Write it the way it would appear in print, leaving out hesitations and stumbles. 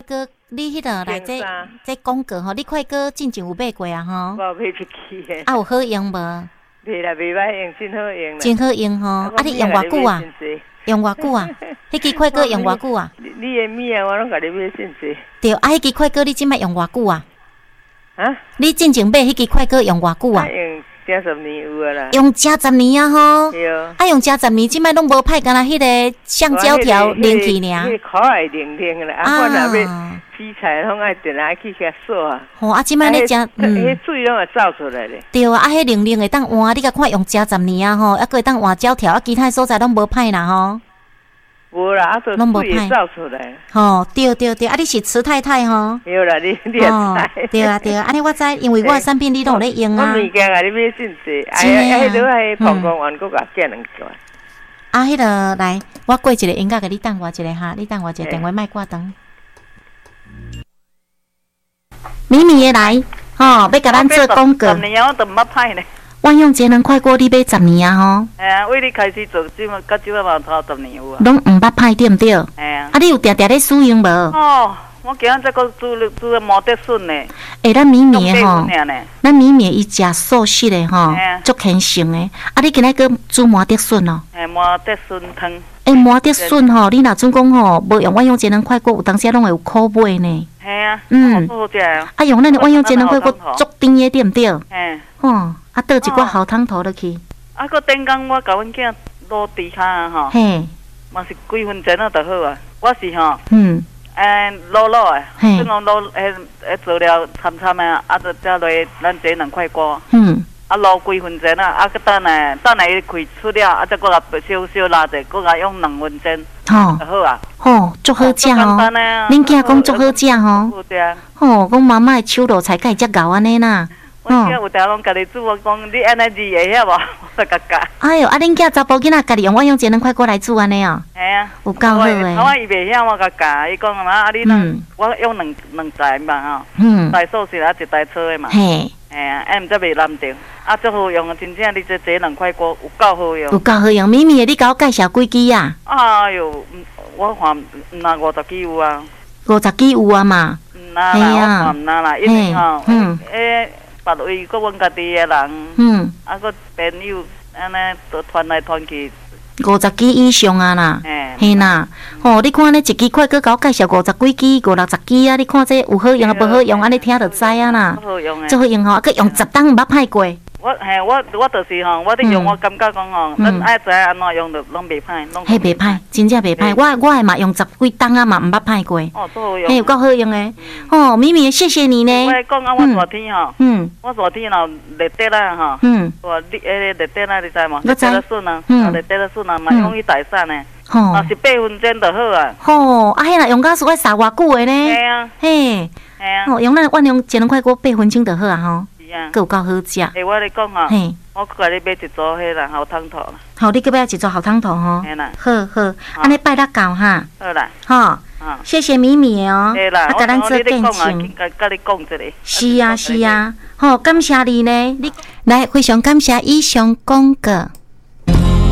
哥，你迄个来这广告吼，你快哥进前有买过啊吼？ 我买一支诶。 啊，有好用无？ 袂啦，袂歹用，真好用啦。 真好用吼！啊，你用偌久啊？用偌久啊？迄支快哥用偌久啊？ 你的米啊，我拢甲你买真济。 对，啊，迄支快哥你即摆用偌久啊？ 啊？ 你进前买迄支快哥用偌久啊？ 用正10年有啊啦。 用正10年啊吼！ 对。 啊，用正10年，即摆拢无歹，敢若迄个橡胶条连去尔。 迄口爱零零啦，啊，我若要洗菜，拢爱定来去遐扫啊。 吼，啊，即摆你正迄水拢会走出来咧。 对啊，啊，迄零零会当换，你甲看用正10年啊吼，啊，会当换胶条，啊，其他所在拢无歹啦吼。 无啦，啊，都水会走出来。 吼，对对对，啊，你是慈太太吼？ 对啦，你也知。 对啊对啊，安尼我知，因为我的产品你都有咧用啊。 我物件啊，你买真济，哎呀，迄落迄膀胱丸，佫甲寄2罐。 啊，迄个来，我过一个音乐，给你等我一下哈，你等我一下，电话莫挂断。咪咪的来，吼，要甲咱做广告。 10年我都毋捌歹呢。 万用节能快锅你买10年啊吼。 为你开始做，即嘛到即嘛头10年有啊。 拢毋捌歹对毋对？啊，你有定定咧使用无？ 哦，我今仔再个煮毛德笋呢。 咱咪咪的吼，咱咪咪伊食素食的吼，足虔诚的。啊，你今仔个煮毛德笋哦？ 毛德笋汤。 毛德笋吼，你若准讲吼，无用万用节能快锅，有当时拢会有苦味呢。 系啊，好食啊。 啊，用咱的万用节能快锅足甜的对毋对？吼，啊，倒一寡好汤头落去。 啊，佮顶工我甲阮囝落猪骹啊吼，嘛是几分钟啊就好啊。我是吼，卤的，即种卤做了参的，啊，就再落咱节能快锅。啊，卤几分钟啊，啊，佮等下伊开出了，啊，再佮甲小拉者，佮甲用2分钟，就好啊。 吼，足好食哦！恁囝讲足好食吼。吼，讲妈妈的手路才介遮厚安尼啦。 我囝有条拢家己煮，我讲你安尼煮会晓无？我甲教。 哎哟，啊，恁囝查甫囡仔家己用我用节能快锅来煮安尼哦。 系啊。 有够好诶。 我伊袂晓，我甲教，伊讲啊，你我用两台嘛吼。台素食啊，一台炒的嘛。嘿。啊，毋则袂难着。啊，足好用，真正你这节能快锅有够好用。 有够好用，咪咪，你甲我介绍几支啊？ 哎哟，我看那50支有啊。 50支有啊嘛。 啦，我看唔啦，因为吼，别位搁阮家己的人，啊，搁朋友安尼都传来传去。 50支以上啊啦，嘿啦，吼，你看呢，一支快搁甲我介绍50几支、50-60支啊，你看这有好用啊，无好用，安尼听就知啊啦。 好用诶， 最好用吼，佮用10档毋捌歹过。 我就是吼，我咧用，我感觉讲吼，咱爱知安怎用着拢袂歹，拢。 嘿，袂歹，真正袂歹。我诶嘛用10几档啊嘛，毋捌歹过。 哦，足好用。 嘿，有够好用诶。哦，咪咪，谢谢你呢。 我讲啊，我热天吼，我热天若热得啦吼，我你热得啦，你知无？热得笋啊，热得笋啊，嘛用去台山呢。吼，若是8分钟就好啊。 吼，啊，迄若用到是爱杀偌久诶呢？ 嘿啊， 嘿，哦，用咱万用节能快锅8分钟就好啊吼。够够好食。 我咧讲吼，我甲你买一组迄啦好汤头啦。 好，你搁买一组好汤头吼。好好，安尼拜六到哈。 好啦。 吼，谢谢咪咪哦。 对啦， 甲咱做见证。 甲你讲一个。 是啊是啊，好，感谢你呢。你来非常感谢以上广告。